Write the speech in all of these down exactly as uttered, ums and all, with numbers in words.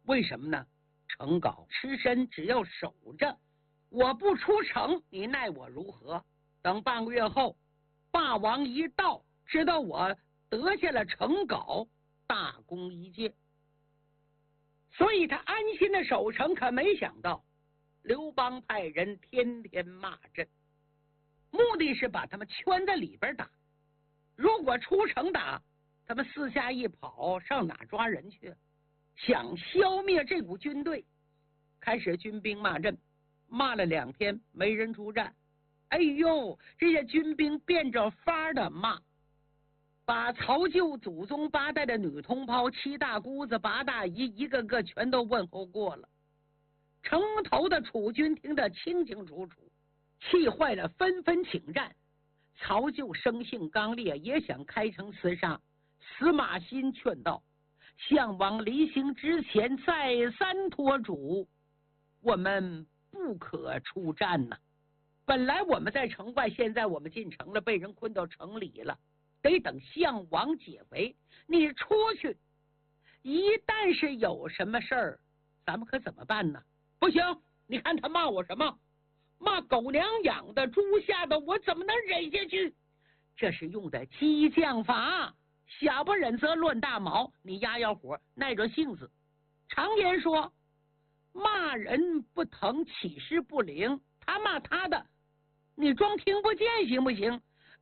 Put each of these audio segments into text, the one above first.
为什么呢？城皋吃身，只要守着，我不出城，你奈我如何？等半个月后，霸王一到，知道我得下了城皋，大功一件。所以他安心的守城，可没想到刘邦派人天天骂阵，目的是把他们圈在里边打。如果出城打，他们四下一跑，上哪抓人去？想消灭这股军队，开始军兵骂阵，骂了两天没人出战。哎呦，这些军兵变着法的骂，把曹旧祖宗八代的女同胞、七大姑子、八大姨一个个全都问候过了。城头的楚军听得清清楚楚，气坏了，纷纷请战。曹旧生性刚烈，也想开城厮杀。司马欣劝道：项王离行之前再三托嘱，我们不可出战呐。本来我们在城外，现在我们进城了，被人困到城里了，得等项王解围。你出去，一旦是有什么事儿，咱们可怎么办呢？不行，你看他骂我什么？骂狗娘养的，猪下的，我怎么能忍下去？这是用的激将法，小不忍则乱大谋。你压压火，耐着性子。常言说，骂人不疼，起事不灵。他骂他的，你装听不见行不行？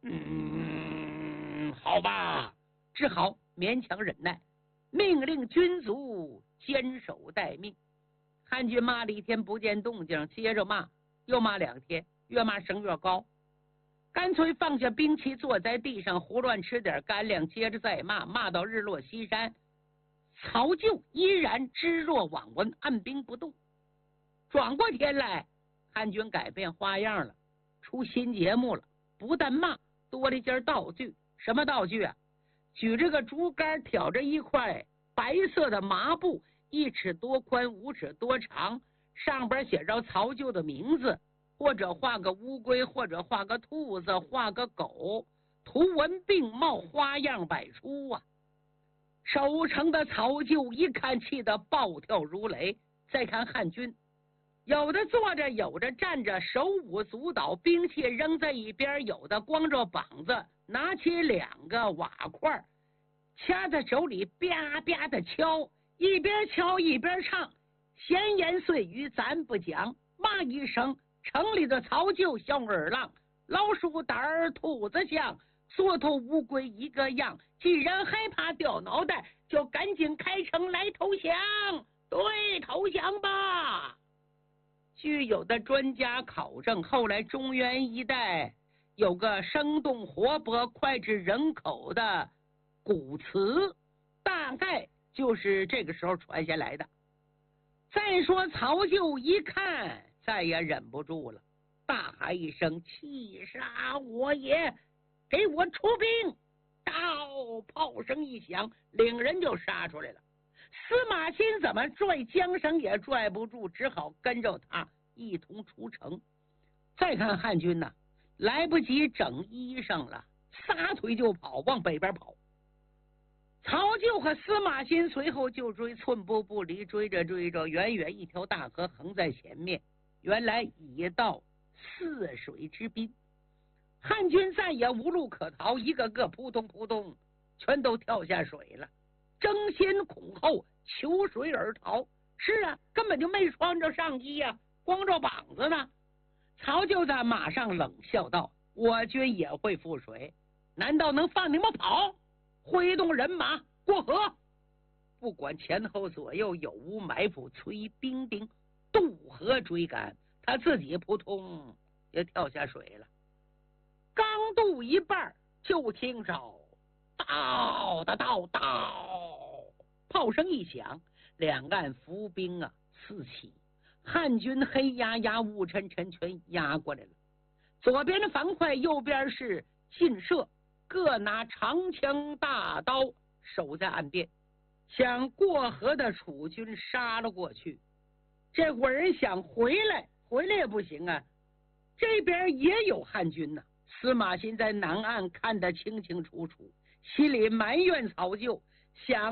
嗯，好吧，只好勉强忍耐，命令军卒坚守待命。汉军骂了一天不见动静，接着骂，又骂两天，越骂声越高，干脆放下兵器，坐在地上胡乱吃点干粮，接着再骂，骂到日落西山。曹旧依然置若罔闻，按兵不动。转过天来，汉军改变花样了，出新节目了，不但骂，多了一件道具。什么道具啊？举着个竹竿，挑着一块白色的麻布，一尺多宽，五尺多长，上边写着曹旧的名字，或者画个乌龟，或者画个兔子，画个狗，图文并茂，花样百出啊！守城的曹旧一看，气得暴跳如雷。再看汉军，有的坐着，有的站着，手舞足蹈，兵器扔在一边，有的光着膀子，拿起两个瓦块，掐在手里，吧吧的敲，一边敲一边唱，闲言碎语咱不讲，骂一声，城里的曹旧像二郎，老鼠胆儿兔子像，缩头乌龟一个样。既然害怕掉脑袋，就赶紧开城来投降，对，投降吧。据有的专家考证，后来中原一带有个生动活泼、脍炙人口的古词，大概就是这个时候传下来的。再说曹旧一看，再也忍不住了，大喊一声：气杀我也！给我出兵！到，炮声一响，领人就杀出来了。司马欣怎么拽缰绳也拽不住，只好跟着他一同出城。再看汉军呢，来不及整衣裳了，撒腿就跑，往北边跑。曹旧和司马欣随后就追，寸步不离，追着追着，远远一条大河横在前面，原来已到泗水之滨。汉军再也无路可逃，一个个扑通扑通全都跳下水了，争先恐后求水而逃。是啊，根本就没穿着上衣啊，光着膀子呢。曹就在马上冷笑道：我军也会覆水，难道能放你们跑？挥动人马过河，不管前后左右有无埋伏，催兵兵渡河追赶。他自己扑通也跳下水了。刚渡一半，就听着到的到到，炮声一响，两岸伏兵啊四起，汉军黑压压雾沉沉全压过来了。左边的樊哙，右边是晋射，各拿长枪大刀守在岸边，想过河的楚军杀了过去。这伙人想回来，回来也不行啊，这边也有汉军呢。司马欣在南岸看得清清楚楚，心里埋怨曹旧，想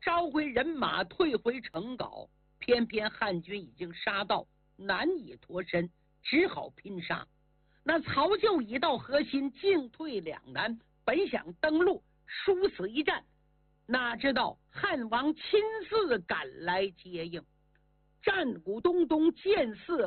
召回人马，退回城皋。偏偏汉军已经杀到，难以脱身，只好拼杀。那曹咎已到河心，进退两难，本想登陆殊死一战，哪知道汉王亲自赶来接应，战鼓咚咚，箭似。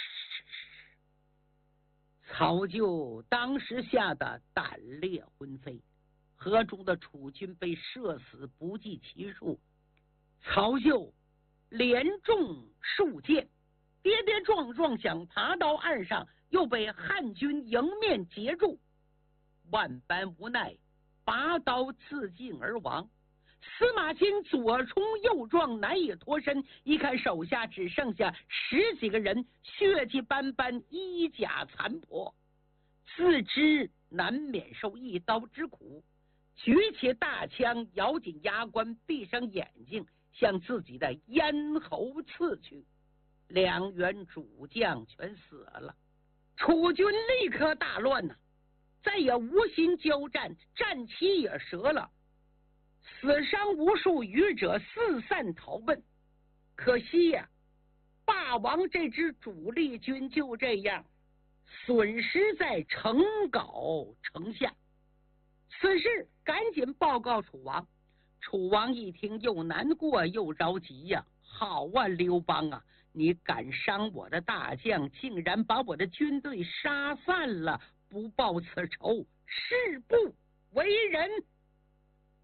曹咎当时吓得胆裂魂飞，河中的楚军被射死不计其数。曹咎连中数箭，跌跌撞撞想爬到岸上，又被汉军迎面截住，万般无奈，拔刀自尽而亡。司马钦左冲右撞，难以脱身，一看手下只剩下十几个人，血迹斑斑，衣甲残破，自知难免受一刀之苦，举起大枪，咬紧牙关，闭上眼睛，向自己的咽喉刺去。两员主将全死了，楚军立刻大乱呐、啊，再也无心交战，战旗也折了，死伤无数，余者四散逃奔。可惜呀、啊，霸王这支主力军就这样损失在城皋城下。此事赶紧报告楚王，楚王一听又难过又着急呀、啊，好啊，刘邦啊，你敢伤我的大将，竟然把我的军队杀散了，不报此仇，誓不为人。